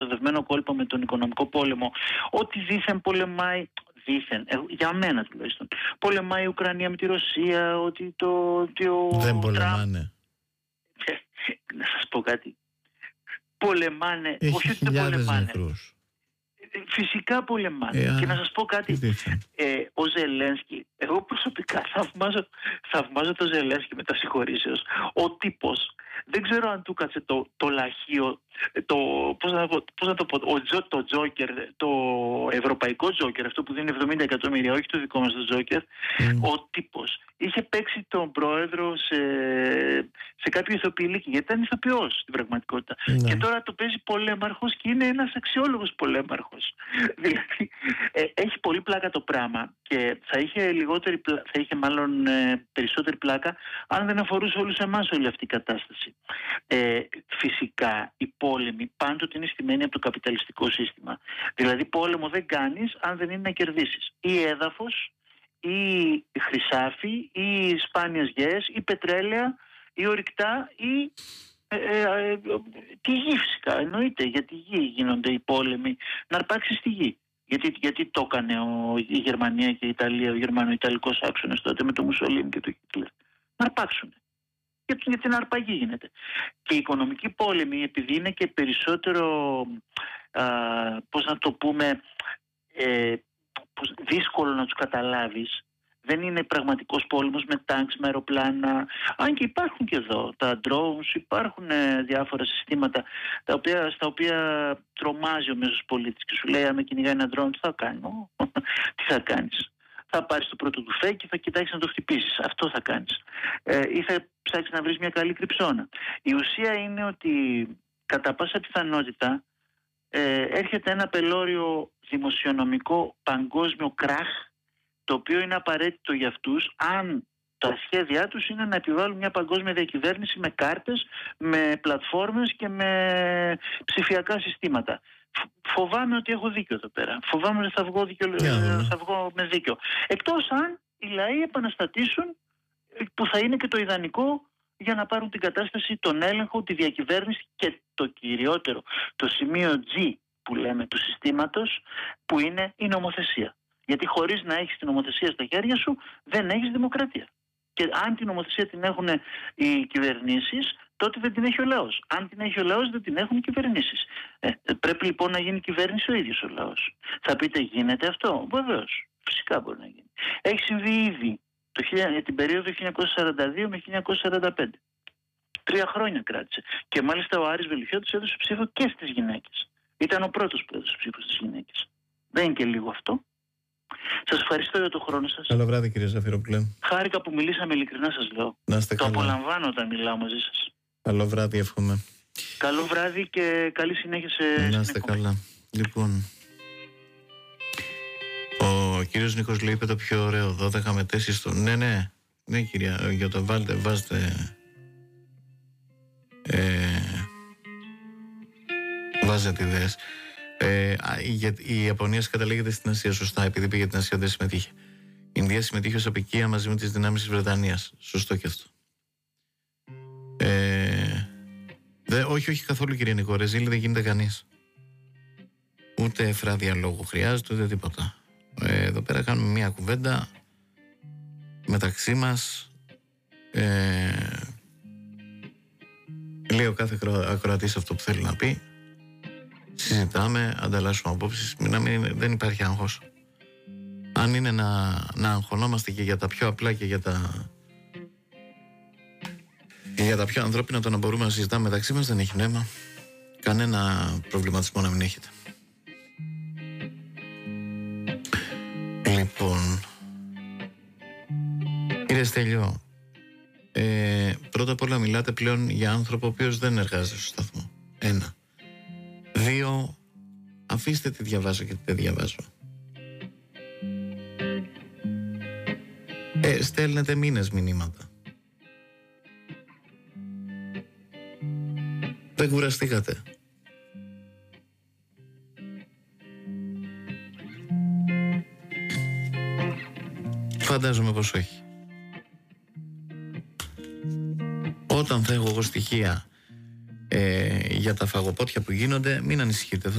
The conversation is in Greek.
μεθοδευμένο κόλπο με τον οικονομικό πόλεμο, ότι δήθεν πολεμάει, για μένα τουλάχιστον, πολεμάει η Ουκρανία με τη Ρωσία, ότι δεν πολεμάνε. Να σας πω κάτι. Πολεμάνε, έχει όχι ότι δεν πολεμάνε. Νεκρούς. Φυσικά πολεμάνε. Και να σας πω κάτι, ο Ζελένσκι, εγώ προσωπικά θαυμάζω τον Ζελένσκι με τα συγχωρήσεως. Ο τύπος, δεν ξέρω αν του κάτσε το λαχείο, το Τζόκερ, το ευρωπαϊκό Τζόκερ, αυτό που δίνει 70 εκατομμύρια, όχι το δικό μας το Τζόκερ. Ο τύπος είχε παίξει τον πρόεδρο σε κάποιο ηθοποιηλίκη, γιατί ήταν ηθοποιός στην πραγματικότητα. Και τώρα το παίζει πολέμαρχος και είναι ένας αξιόλογος πολέμαρχος. Δηλαδή, έχει πολύ πλάκα το πράγμα και θα είχε μάλλον περισσότερη πλάκα αν δεν αφορούσε όλους εμάς όλη αυτή η κατάσταση. Φυσικά οι πόλεμοι πάντοτε είναι στημένοι από το καπιταλιστικό σύστημα. Δηλαδή πόλεμο δεν κάνεις αν δεν είναι να κερδίσεις ή έδαφος ή χρυσάφι ή σπάνιες γεές ή πετρέλαια ή ορυκτά ή τη γη φυσικά. Εννοείται για τη γη γίνονται οι πόλεμοι, να αρπάξει τη γη. Γιατί το έκανε η Γερμανία και η Ιταλία, ο γερμανο-ιταλικός άξονας τότε με το Μουσολίνι και το Χίτλερ. Να αρπάξουν. Για την αρπαγή γίνεται. Και οι οικονομικοί πόλεμοι, επειδή είναι και περισσότερο, πώς να το πούμε, δύσκολο να τους καταλάβεις, δεν είναι πραγματικός πόλεμος με τάγκς, με αεροπλάνα, αν και υπάρχουν και εδώ τα drones, υπάρχουν διάφορα συστήματα στα οποία τρομάζει ο μέσος πολίτης και σου λέει αν με κυνηγάει ένα drone τι θα κάνω, τι θα κάνεις. Θα πάρεις το πρώτο του φέκι και θα κοιτάξεις να το χτυπήσεις. Αυτό θα κάνεις. Ή θα ψάξεις να βρεις μια καλή κρυψώνα. Η ουσία είναι ότι κατά πάσα πιθανότητα έρχεται ένα πελώριο δημοσιονομικό παγκόσμιο κράχ, το οποίο είναι απαραίτητο για αυτούς αν τα σχέδιά τους είναι να επιβάλλουν μια παγκόσμια διακυβέρνηση με κάρτες, με πλατφόρμες και με ψηφιακά συστήματα. Φοβάμαι ότι έχω δίκιο εδώ πέρα. Φοβάμαι ότι θα βγω με δίκιο. Εκτός αν οι λαοί επαναστατήσουν, που θα είναι και το ιδανικό για να πάρουν την κατάσταση, τον έλεγχο, τη διακυβέρνηση και το κυριότερο, το σημείο G που λέμε του συστήματος, που είναι η νομοθεσία. Γιατί χωρίς να έχεις την νομοθεσία στα χέρια σου δεν έχεις δημοκρατία. Και αν την νομοθεσία την έχουν οι κυβερνήσεις, τότε δεν την έχει ο λαός. Αν την έχει ο λαός, δεν την έχουν οι κυβερνήσεις. Πρέπει λοιπόν να γίνει κυβέρνηση ο ίδιος ο λαός. Θα πείτε, γίνεται αυτό? Βεβαίως. Φυσικά μπορεί να γίνει. Έχει συμβεί ήδη την περίοδο 1942 με 1945. 3 χρόνια κράτησε. Και μάλιστα ο Άρης Βελουχιώτης έδωσε ψήφο και στις γυναίκες. Ήταν ο πρώτος που έδωσε ψήφο στις γυναίκες. Δεν είναι και λίγο αυτό. Σας ευχαριστώ για τον χρόνο σας. Καλό βράδυ, κύριε Ζαφυρόπουλε. Χάρηκα που μιλήσαμε, ειλικρινά σας λέω. Να είστε το καλά. Απολαμβάνω όταν μιλάω μαζί σας. Καλό βράδυ, εύχομαι. Καλό βράδυ και καλή συνέχεια να είστε καλά. Λοιπόν, ο κύριος Νίκος λέει, είπε το πιο ωραίο, 12 με 4 στο... Ναι κυρία, για το βάζετε ιδέες. Η Ιαπωνία καταλήγεται στην Ασία, σωστά, επειδή πήγε την Ασία δεν συμμετείχε. Η Ινδία συμμετείχε ως αποικία μαζί με τις δυνάμεις της Βρετανίας. Σωστό και αυτό. Όχι καθόλου, κύριε Νικό. Ρεζίλη δεν γίνεται κανείς. Ούτε εφρά διαλόγου χρειάζεται, ούτε τίποτα. Εδώ πέρα κάνουμε μια κουβέντα μεταξύ μας. Λέει ο κάθε ακροατής αυτό που θέλει να πει. Συζητάμε, ανταλλάσσουμε απόψεις. Δεν υπάρχει άγχος. Αν είναι να αγχωνόμαστε και για τα πιο απλά και για τα πιο ανθρώπινα, το να μπορούμε να συζητάμε μεταξύ μας δεν έχει νόημα. Κανένα προβληματισμό να μην έχετε. Λοιπόν, κύριε Στέλιο, πρώτα απ' όλα μιλάτε πλέον για άνθρωπο ο οποίος δεν εργάζεται στο σταθμό. 1. 2. Αφήστε τι διαβάζω και τι δεν διαβάζω. Στέλνετε μήνες μηνύματα. Δεν κουραστήκατε? Φαντάζομαι πως όχι. Όταν θα έχω εγώ στοιχεία για τα φαγοπότια που γίνονται, μην ανησυχείτε.